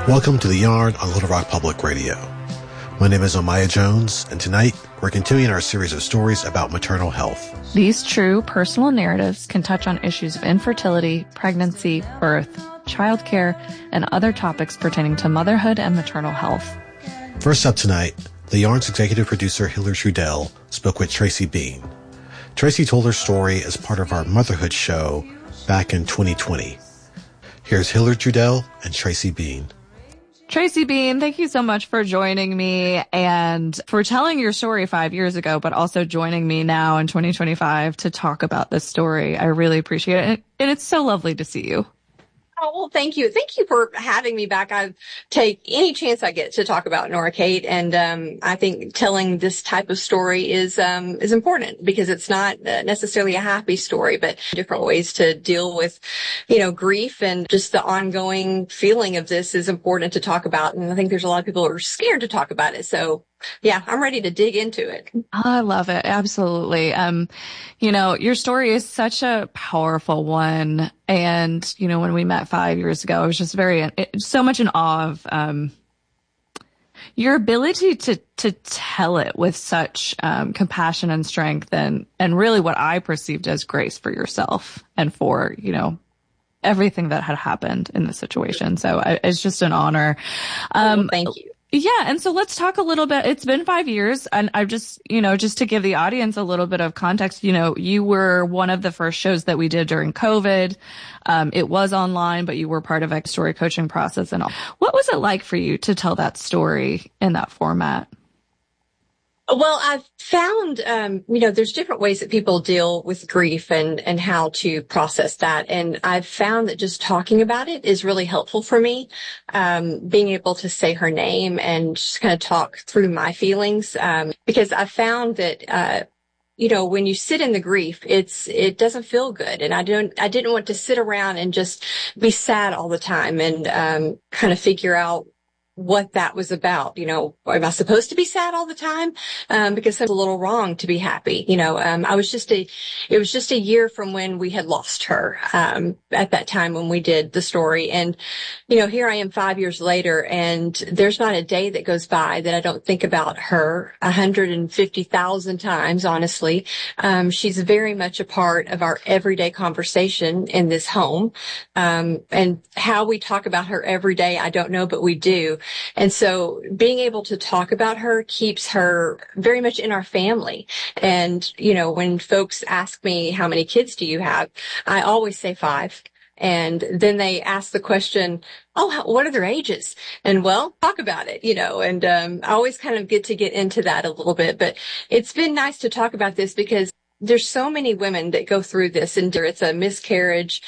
Welcome to The Yarn on Little Rock Public Radio. My name is Omaya Jones, and tonight we're continuing our series of stories about maternal health. These true personal narratives can touch on issues of infertility, pregnancy, birth, childcare, and other topics pertaining to motherhood and maternal health. First up tonight, The Yarn's executive producer Hillary Trudell spoke with Tracy Bean. Tracy told her story as part of our motherhood show back in 2020. Here's Hillary Trudell and Tracy Bean. Tracy Bean, thank you so much for joining me and for telling your story 5 years ago, but also joining me now in 2025 to talk about this story. I really appreciate it. And it's so lovely to see you. Oh, well, thank you. Thank you for having me back. I take any chance I get to talk about Nora Kate. And, I think telling this type of story is important because it's not necessarily a happy story, but different ways to deal with, grief and just the ongoing feeling of this is important to talk about. And I think there's a lot of people who are scared to talk about it. So yeah, I'm ready to dig into it. I love it. Absolutely. Your story is such a powerful one. And, when we met 5 years ago, I was just so much in awe of, your ability to tell it with such, compassion and strength and really what I perceived as grace for yourself and for, everything that had happened in the situation. So it's just an honor. Thank you. Yeah. And so let's talk a little bit. It's been 5 years and I just to give the audience a little bit of context, you were one of the first shows that we did during COVID. It was online, but you were part of a story coaching process and all. What was it like for you to tell that story in that format? Well, I've found, there's different ways that people deal with grief and how to process that. And I've found that just talking about it is really helpful for me. Being able to say her name and just kind of talk through my feelings. Because I found that, when you sit in the grief, it doesn't feel good. And I didn't want to sit around and just be sad all the time and, kind of figure out what that was about. Am I supposed to be sad all the time? Because it's a little wrong to be happy. It was just a year from when we had lost her, at that time when we did the story. And, here I am 5 years later and there's not a day that goes by that I don't think about her 150,000 times, honestly. She's very much a part of our everyday conversation in this home. And how we talk about her every day, I don't know, but we do. And so being able to talk about her keeps her very much in our family. And, when folks ask me, how many kids do you have? I always say 5. And then they ask the question, what are their ages? And talk about it, and, I always kind of get into that a little bit, but it's been nice to talk about this because there's so many women that go through this and it's a miscarriage,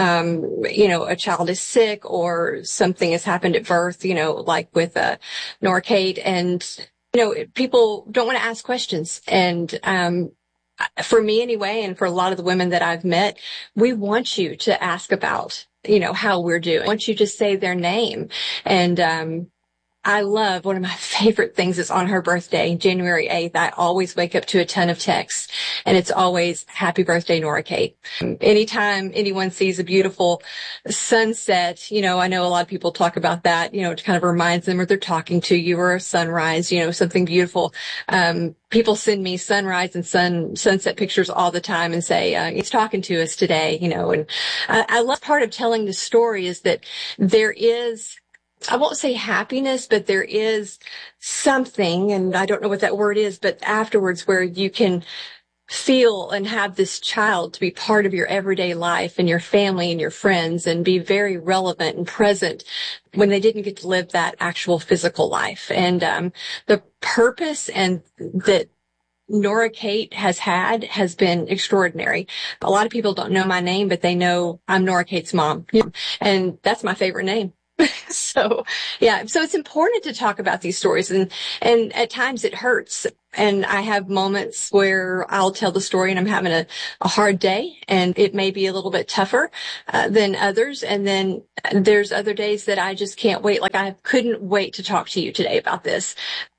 a child is sick or something has happened at birth, like with, Nora Kate and, people don't want to ask questions. And, for me anyway, and for a lot of the women that I've met, we want you to ask about, how we're doing. I want you to say their name. And, I love one of my favorite things is on her birthday, January 8th. I always wake up to a ton of texts and it's always happy birthday, Nora Kate. Anytime anyone sees a beautiful sunset, I know a lot of people talk about that, it kind of reminds them or they're talking to you or a sunrise, something beautiful. People send me sunrise and sunset pictures all the time and say, he's talking to us today, and I love part of telling the story is that there is, I won't say happiness, but there is something, and I don't know what that word is, but afterwards where you can feel and have this child to be part of your everyday life and your family and your friends and be very relevant and present when they didn't get to live that actual physical life. And the purpose and that Nora Kate has been extraordinary. A lot of people don't know my name, but they know I'm Nora Kate's mom. And that's my favorite name. So it's important to talk about these stories and at times it hurts. And I have moments where I'll tell the story and I'm having a hard day and it may be a little bit tougher, than others. And then there's other days that I just can't wait. Like I couldn't wait to talk to you today about this.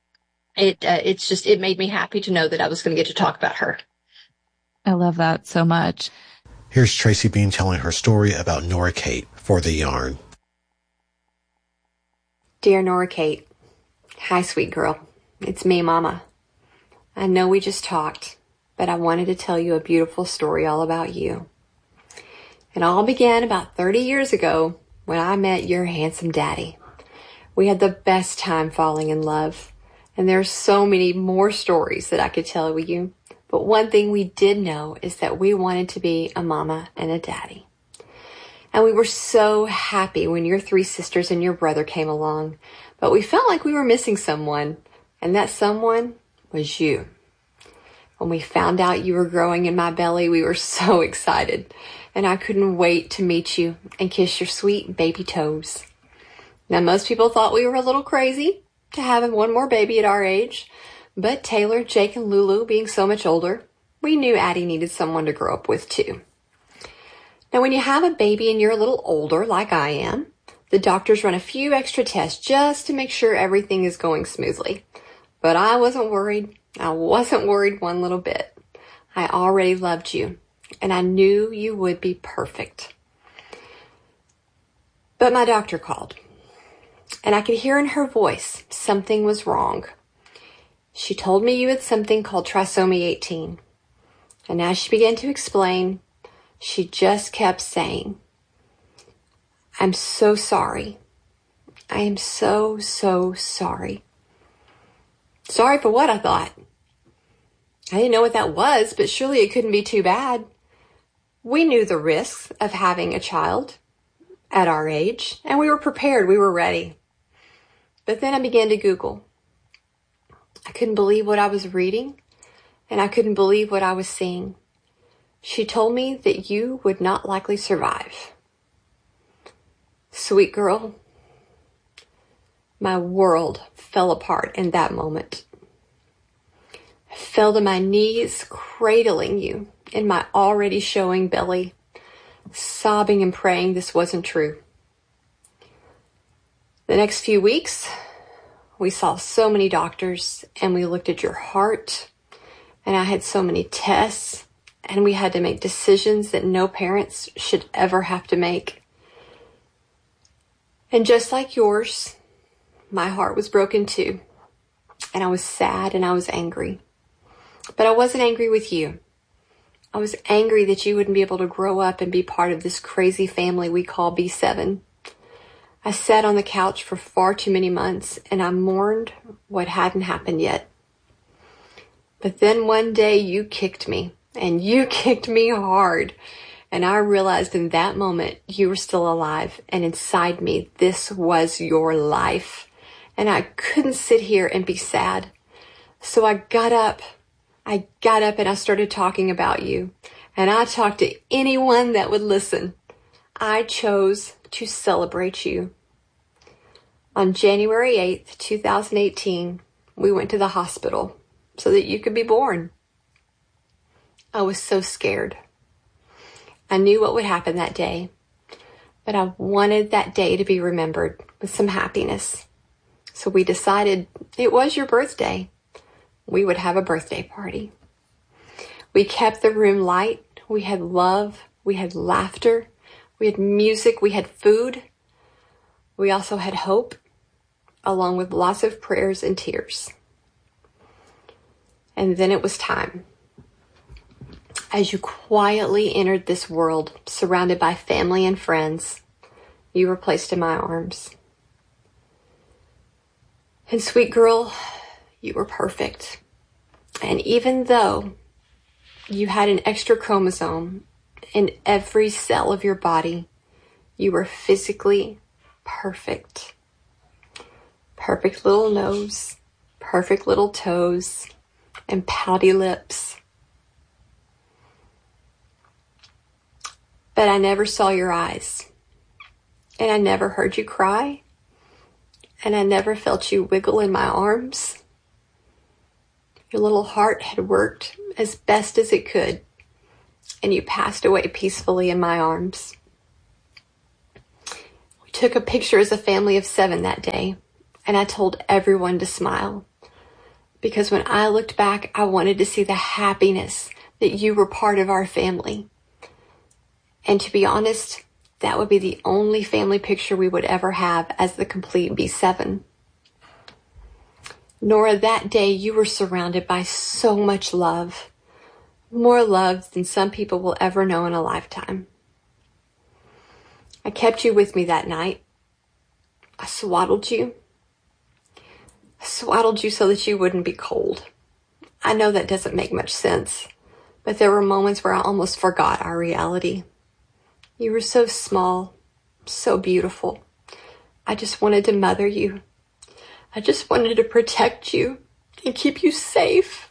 It made me happy to know that I was going to get to talk about her. I love that so much. Here's Tracy Bean telling her story about Nora Kate for The Yarn. Dear Nora Kate, hi, sweet girl. It's me, Mama. I know we just talked, but I wanted to tell you a beautiful story all about you. It all began about 30 years ago when I met your handsome daddy. We had the best time falling in love, and there are so many more stories that I could tell you. But one thing we did know is that we wanted to be a mama and a daddy. And we were so happy when your 3 sisters and your brother came along, but we felt like we were missing someone, and that someone was you. When we found out you were growing in my belly, we were so excited, and I couldn't wait to meet you and kiss your sweet baby toes. Now, most people thought we were a little crazy to have one more baby at our age, but Taylor, Jake, and Lulu being so much older, we knew Addie needed someone to grow up with too. Now, when you have a baby and you're a little older, like I am, the doctors run a few extra tests just to make sure everything is going smoothly. But I wasn't worried. I wasn't worried one little bit. I already loved you, and I knew you would be perfect. But my doctor called, and I could hear in her voice something was wrong. She told me you had something called trisomy 18. And as she began to explain, she just kept saying, I'm so sorry. I am so, so sorry. Sorry for what, I thought. I didn't know what that was, but surely it couldn't be too bad. We knew the risks of having a child at our age, and we were prepared. We were ready. But then I began to Google. I couldn't believe what I was reading, and I couldn't believe what I was seeing. She told me that you would not likely survive. Sweet girl, my world fell apart in that moment. I fell to my knees, cradling you in my already showing belly, sobbing and praying this wasn't true. The next few weeks, we saw so many doctors, and we looked at your heart, and I had so many tests, and we had to make decisions that no parents should ever have to make. And just like yours, my heart was broken too, and I was sad and I was angry. But I wasn't angry with you. I was angry that you wouldn't be able to grow up and be part of this crazy family we call B7. I sat on the couch for far too many months, and I mourned what hadn't happened yet. But then one day you kicked me, and you kicked me hard. And I realized in that moment you were still alive, and inside me this was your life. And I couldn't sit here and be sad. So I got up and I started talking about you. And I talked to anyone that would listen. I chose to celebrate you. On January 8th, 2018, we went to the hospital so that you could be born. I was so scared. I knew what would happen that day, but I wanted that day to be remembered with some happiness. So we decided it was your birthday. We would have a birthday party. We kept the room light. We had love. We had laughter. We had music. We had food. We also had hope, along with lots of prayers and tears. And then it was time. As you quietly entered this world, surrounded by family and friends, you were placed in my arms. And sweet girl, you were perfect. And even though you had an extra chromosome in every cell of your body, you were physically perfect. Perfect little nose, perfect little toes, and pouty lips. But I never saw your eyes, and I never heard you cry, and I never felt you wiggle in my arms. Your little heart had worked as best as it could, and you passed away peacefully in my arms. We took a picture as a family of 7 that day, and I told everyone to smile, because when I looked back, I wanted to see the happiness that you were part of our family. And to be honest, that would be the only family picture we would ever have as the complete B7. Nora, that day you were surrounded by so much love, more love than some people will ever know in a lifetime. I kept you with me that night. I swaddled you. I swaddled you so that you wouldn't be cold. I know that doesn't make much sense, but there were moments where I almost forgot our reality. You were so small, so beautiful. I just wanted to mother you. I just wanted to protect you and keep you safe.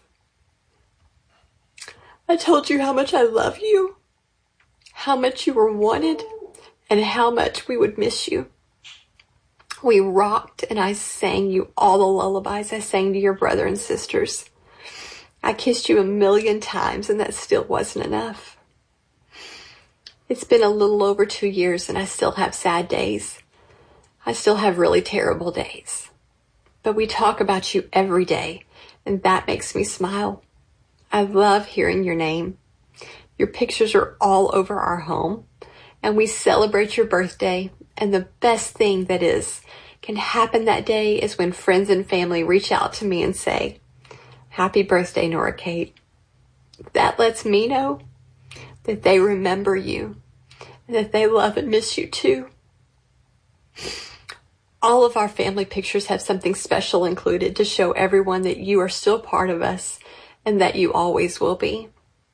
I told you how much I love you, how much you were wanted, and how much we would miss you. We rocked and I sang you all the lullabies I sang to your brother and sisters. I kissed you 1,000,000 times and that still wasn't enough. It's been a little over 2 years and I still have sad days. I still have really terrible days. But we talk about you every day and that makes me smile. I love hearing your name. Your pictures are all over our home and we celebrate your birthday, and the best thing that can happen that day is when friends and family reach out to me and say, "Happy birthday, Nora Kate." That lets me know that they remember you and that they love and miss you too. All of our family pictures have something special included to show everyone that you are still part of us and that you always will be.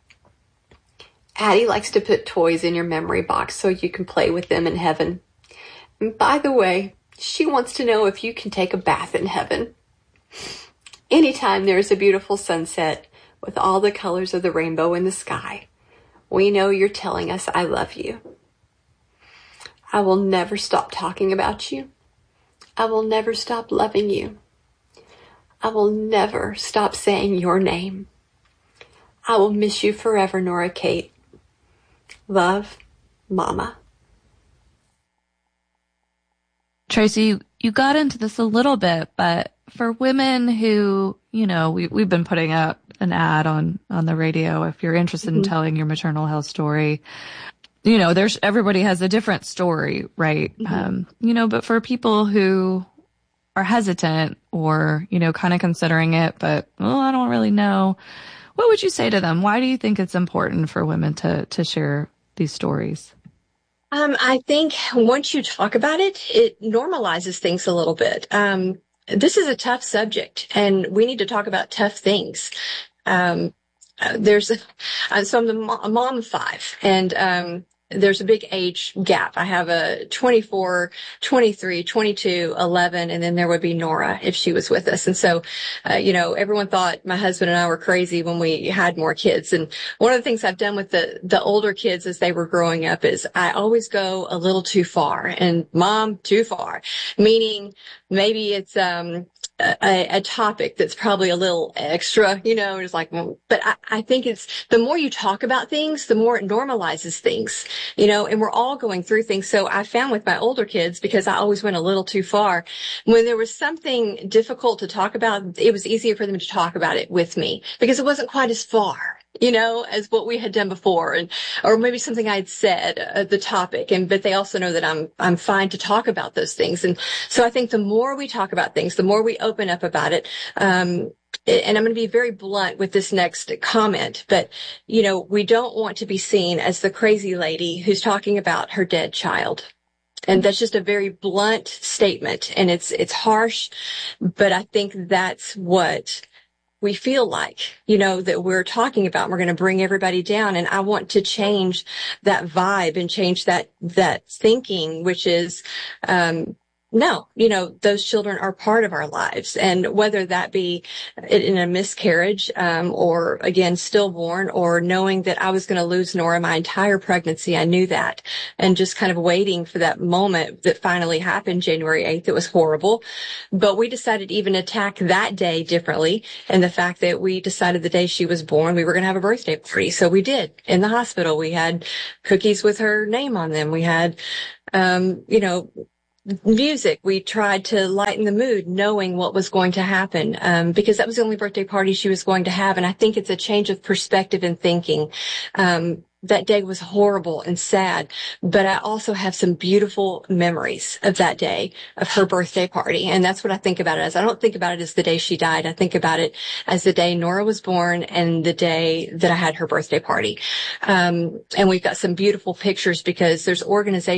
Addie likes to put toys in your memory box so you can play with them in heaven. And by the way, she wants to know if you can take a bath in heaven. Anytime there is a beautiful sunset with all the colors of the rainbow in the sky, we know you're telling us I love you. I will never stop talking about you. I will never stop loving you. I will never stop saying your name. I will miss you forever, Nora Kate. Love, Mama. Tracy, you got into this a little bit, but for women who, we've been putting out an ad on the radio. If you're interested in telling your maternal health story, everybody has a different story, right? But for people who are hesitant or, kind of considering it, but, I don't really know, what would you say to them? Why do you think it's important for women to share these stories? I think once you talk about it, it normalizes things a little bit. This is a tough subject and we need to talk about tough things. So I'm a mom of 5 and, there's a big age gap. I have a 24, 23, 22, 11, and then there would be Nora if she was with us. And so, everyone thought my husband and I were crazy when we had more kids. And one of the things I've done with the older kids as they were growing up is I always go a little too far, and Mom, too far, meaning maybe it's, a topic that's probably a little extra, it's like, but I think it's the more you talk about things, the more it normalizes things, and we're all going through things. So I found with my older kids, because I always went a little too far, when there was something difficult to talk about, it was easier for them to talk about it with me because it wasn't quite as far, as what we had done before, or maybe something I had said, the topic. But they also know that I'm fine to talk about those things. And so I think the more we talk about things, the more we open up about it. And I'm going to be very blunt with this next comment, but, we don't want to be seen as the crazy lady who's talking about her dead child. And that's just a very blunt statement, and it's harsh, but I think that's what we feel like, that we're talking about. We're going to bring everybody down. And I want to change that vibe and change that thinking, which is, no, those children are part of our lives. And whether that be in a miscarriage, or again, stillborn, or knowing that I was going to lose Nora my entire pregnancy, I knew that. And just kind of waiting for that moment that finally happened January 8th. It was horrible. But we decided to even attack that day differently. And the fact that we decided the day she was born, we were going to have a birthday party. So we did in the hospital. We had cookies with her name on them. We had, music. We tried to lighten the mood, knowing what was going to happen, because that was the only birthday party she was going to have. And I think it's a change of perspective and thinking. that day was horrible and sad, but I also have some beautiful memories of that day, of her birthday party. And that's what I think about it as. I don't think about it as the day she died. I think about it as the day Nora was born and the day that I had her birthday party. And we've got some beautiful pictures because there's organizations